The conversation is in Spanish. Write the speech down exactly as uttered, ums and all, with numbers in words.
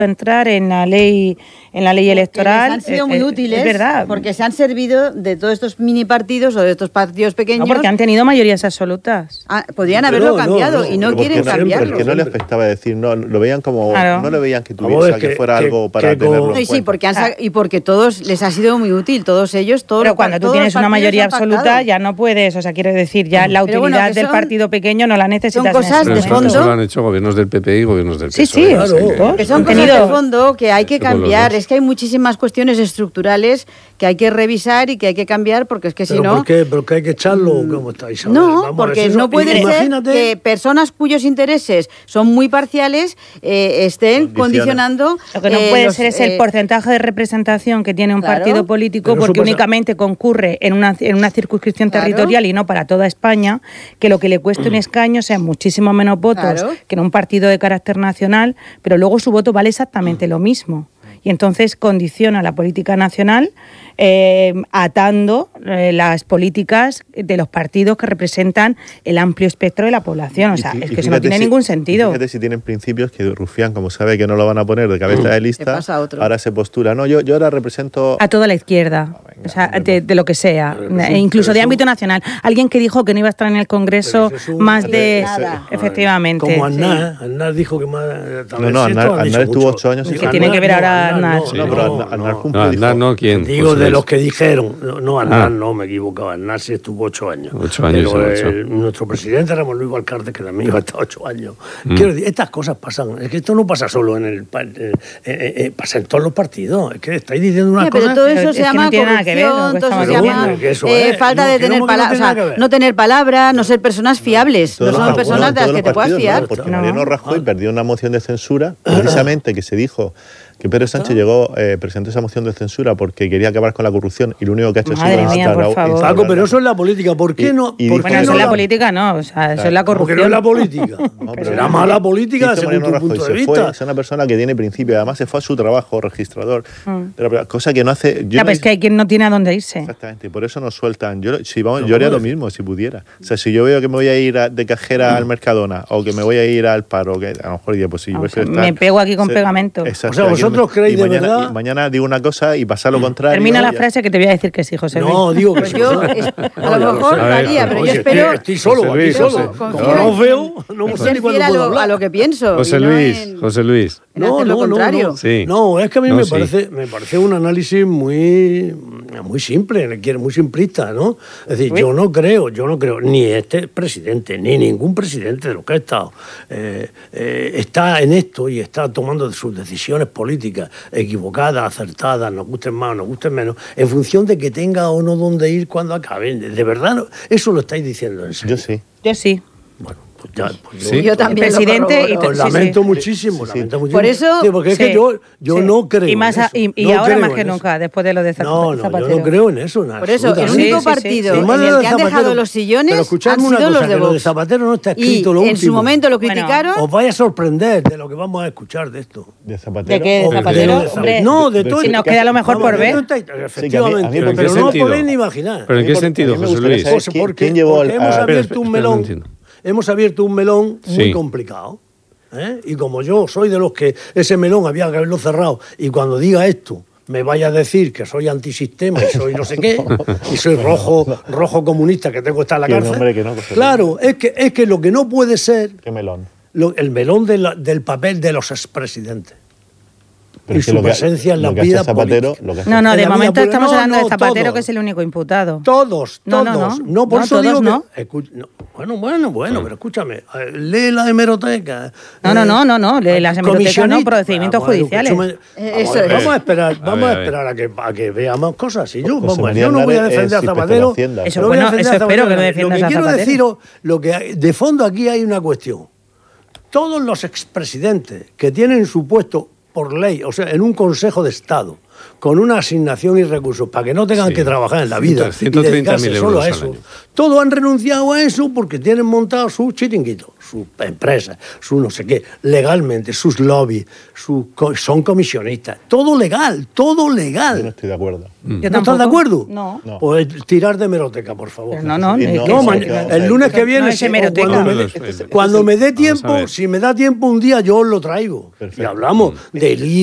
entrar en la ley en la ley electoral. Han sido muy es, útiles, es verdad, porque se han servido de todos estos mini partidos o de estos partidos pequeños. No, porque han tenido mayorías absolutas. Ah, podrían haberlo no, cambiado no, no, y no quieren no, cambiarlo. Porque no les afectaba decir, no, lo veían como, claro. no le veían que tuviese, que, que fuera que, algo para que, tenerlo. No, y sí, porque han, y porque todos les ha sido muy útil, todos ellos, todos. Pero cuando tú tienes una mayoría absoluta ya no puedes, o sea, quiero decir, ya la utilidad bueno, del son, partido pequeño no la necesitas. Son cosas de fondo. Eso lo han hecho gobiernos del P P y gobiernos del P S O E. Sí, sí, claro. Que son cosas de fondo que hay que cambiar. Es que hay muchísimas cuestiones estructurales que hay que revisar y que hay que cambiar, porque es que si no... ¿Por qué? ¿Pero que hay que echarlo? ¿Cómo está Isabel? No, Vamos, porque eso, no puede imagínate... ser que personas cuyos intereses son muy parciales eh, estén condicionando... Lo que no eh, puede los, ser es eh, el porcentaje de representación que tiene un claro, partido político, porque únicamente concurre en una, en una circunscripción claro. territorial y no para toda España, que lo que le cueste un escaño sean muchísimo menos votos claro. que en un partido de carácter nacional, pero luego su voto vale exactamente lo mismo. Y entonces condiciona la política nacional eh, atando eh, las políticas de los partidos que representan el amplio espectro de la población. O sea, y, es que eso no tiene si, ningún sentido. Fíjate si tienen principios que Rufián, como sabe que no lo van a poner de cabeza de lista, ahora se postula. No, yo, yo ahora represento... A toda la izquierda, oh, venga, o sea, de, de lo que sea, e incluso de eso, ámbito nacional. Alguien que dijo que no iba a estar en el Congreso un, más de... Nada. Efectivamente. Como Aznar, sí. Aznar dijo que más... No, no, Aznar, Aznar estuvo ocho años... Que Aznar, tiene que ver ahora Aznar. No, pero Aznar cumplió. Aznar no, ¿quién? Digo, de los que dijeron... No, Aznar ah. no, me equivocaba. Aznar sí estuvo ocho años. Ocho años. Pero ocho. El, nuestro presidente Ramón Luis Valcarce, que también iba a estar ocho años. Mm. Quiero decir, estas cosas pasan. Es que esto no pasa solo en el... Eh, eh, eh, pasa en todos los partidos. Es que estáis diciendo una sí, cosa... Pero todo eso es se llama no corrupción, todo eso se llama eh, falta de tener palabras, o sea, no tener palabras, no ser personas fiables. No son personas de las que te puedas fiar. Porque Mariano Rajoy perdió una moción de censura, precisamente que se dijo... que Pedro Sánchez llegó, eh, presentó esa moción de censura porque quería acabar con la corrupción y lo único que ha hecho Madre es mía, por favor. Paco, pero eso es la política. ¿Por qué no? Y, y ¿por bueno, qué eso no es la la política, no. O sea, eso es la corrupción. Porque no es la política. No, será mala política según tu punto de vista. Fue, es una persona que tiene principio. Además, se fue a su trabajo, registrador. Mm. Pero, cosa que no hace... Yo ya, no pues es que hay quien no tiene a dónde irse. Exactamente. Y por eso nos sueltan. Yo, si vamos, yo haría lo mismo, si pudiera. O sea, si yo veo que me voy a ir a, de cajera mm. al Mercadona o que me voy a ir al paro, que a lo mejor diría, pues sí, o sea, me pego aquí con se, pegamento. Exacto, o sea, vosotros me, creéis de mañana, verdad... Y mañana digo una cosa y pasa lo contrario. Termina la ya. frase que te voy a decir que sí, José Luis. No, digo que pues yo, es, a lo mejor María, pero yo espero... Estoy solo, aquí solo. Como no os veo, no sé ni cuándo puedo hablar. A lo que pienso. José Luis, José Luis. No, no, no, no. Sí. No, es que a mí no, me, sí. parece, me parece un análisis muy, muy simple, muy simplista, ¿no? Es decir, ¿sí? yo no creo, yo no creo, ni este presidente, ni ningún presidente de los que ha estado, eh, eh, está en esto y está tomando sus decisiones políticas equivocadas, acertadas, nos gusten más o nos gusten menos, en función de que tenga o no dónde ir cuando acaben. De verdad, no, eso lo estáis diciendo en serio. Yo sí. Yo sí. Bueno. Pues ya, pues sí. Yo también el presidente lo, lo, y lamento sí, muchísimo, sí. lamento muchísimo. Por eso, sí, porque sí, es que yo, yo sí. no creo y más a, y, y no ahora más que eso. nunca, después de lo de Zapatero. No, no, yo no creo en eso. Por eso, el único sí, partido sí, sí. en el que han dejado los sillones han sido una cosa, los de Vox. Lo de Zapatero no está escrito y lo último. En su momento lo criticaron. Os vaya a sorprender de lo que vamos a escuchar de esto. ¿De Zapatero? ¿De qué? ¿De Zapatero? Hombre, no, de todo. Si nos queda lo mejor por ver. Efectivamente, pero no podéis ni imaginar. ¿Pero en qué sentido, José Luis? Porque hemos abierto un melón... Hemos abierto un melón muy sí. complicado. ¿eh? Y como yo soy de los que ese melón había que haberlo cerrado, y cuando diga esto me vaya a decir que soy antisistema y soy no sé qué, y soy rojo rojo comunista que tengo que estar en la cárcel. Nombre que no, claro, es que, es que lo que no puede ser... ¿Qué melón? Lo, el melón de la, del papel de los expresidentes. Pero y su que, presencia en la vida Zapatero, política. No, no, de momento estamos no, hablando no, de Zapatero, todos, que es el único imputado. Todos, todos. No, no, no, no por no, eso todos digo no. que... Escucha, no. Bueno, bueno, bueno, sí. pero escúchame, lee la hemeroteca. No, eh, no, no, no, no, lee las hemerotecas, no, procedimientos ah, bueno, judiciales. Me, eso es. Vamos a esperar, a vamos ver, a esperar a, ver. a, que, a que veamos cosas. Y yo, vamos, yo no voy a defender a Zapatero. Eso, bueno, eso espero que no defiendas a Zapatero. Lo que quiero deciros, lo que de fondo aquí hay una cuestión. Todos los expresidentes que tienen su puesto por ley, o sea, en un Consejo de Estado, con una asignación y recursos para que no tengan sí. que trabajar en la vida ciento treinta mil euros solo a eso. Todos han renunciado a eso porque tienen montado su chiringuito, su empresa, su no sé qué, legalmente, sus lobbies, sus, son comisionistas. Todo legal, todo legal. Yo no estoy de acuerdo. Mm. ¿No estás de acuerdo? No. no. Pues tirar de hemeroteca, por favor. Pero no, no, no, no man, el lunes que viene, no si, cuando, me, cuando me dé tiempo, si me da tiempo un día, yo os lo traigo. Perfecto. Y hablamos mm. del